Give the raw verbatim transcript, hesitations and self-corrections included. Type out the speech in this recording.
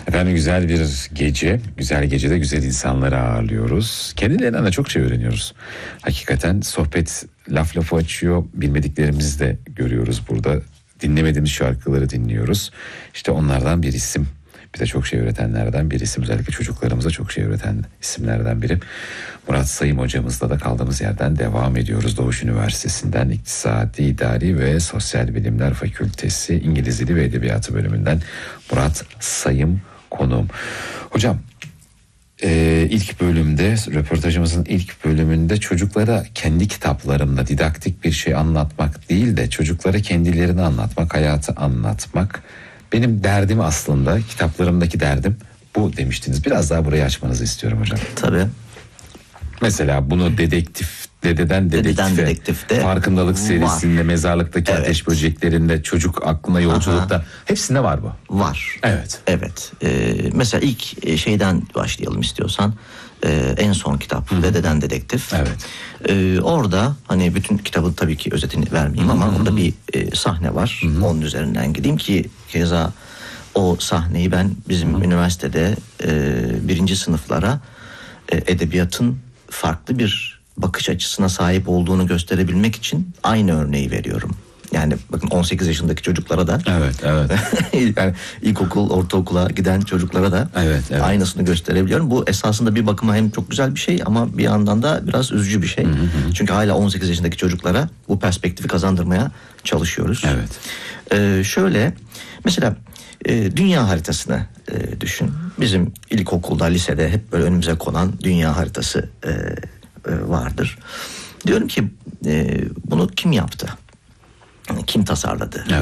Efendim güzel bir gece, güzel gecede güzel insanları ağırlıyoruz. Kendilerinden de çok şey öğreniyoruz. Hakikaten sohbet laf lafı açıyor, bilmediklerimizi de görüyoruz burada. Dinlemediğimiz şarkıları dinliyoruz. İşte onlardan bir isim. Bize çok şey öğretenlerden bir isim. Özellikle çocuklarımıza çok şey öğreten isimlerden biri. Murat Sayım hocamızla da kaldığımız yerden devam ediyoruz. Doğuş Üniversitesi'nden İktisadi, İdari ve Sosyal Bilimler Fakültesi İngiliz Dili ve Edebiyatı bölümünden Murat Sayım konuğum. Hocam e, ilk bölümde, röportajımızın ilk bölümünde çocuklara kendi kitaplarımda didaktik bir şey anlatmak değil de çocuklara kendilerini anlatmak, hayatı anlatmak benim derdim aslında, kitaplarımdaki derdim bu demiştiniz. Biraz daha burayı açmanızı istiyorum hocam. Tabii. Mesela bunu dedektif, dededen dedektife, Dededen dedektifte farkındalık var. serisinde, mezarlıktaki Evet. ateş böceklerinde, çocuk aklına yolculukta, Aha. hepsinde var bu. Var. Evet. Evet. Ee, mesela ilk şeyden başlayalım istiyorsan. Ee, en son kitap Hı-hı. Dededen Dedektif. Evet. Ee, orada hani bütün kitabın tabii ki özetini vermeyeyim Hı-hı. ama orada bir e, sahne var. Hı-hı. Onun üzerinden gideyim ki keza o sahneyi ben bizim Hı-hı. üniversitede e, birinci sınıflara e, edebiyatın farklı bir bakış açısına sahip olduğunu gösterebilmek için aynı örneği veriyorum. Yani bakın on sekiz yaşındaki çocuklara da evet, evet. yani ilkokul, ortaokula giden çocuklara da evet, evet. aynısını gösterebiliyorum. Bu esasında bir bakıma hem çok güzel bir şey ama bir yandan da biraz üzücü bir şey. Hı hı. Çünkü hala on sekiz yaşındaki çocuklara bu perspektifi kazandırmaya çalışıyoruz. Evet. Ee, şöyle mesela e, dünya haritasını e, düşün. Bizim ilkokulda, lisede hep böyle önümüze konan dünya haritası e, e, vardır. Diyorum ki e, bunu kim yaptı? Kim tasarladı? Evet.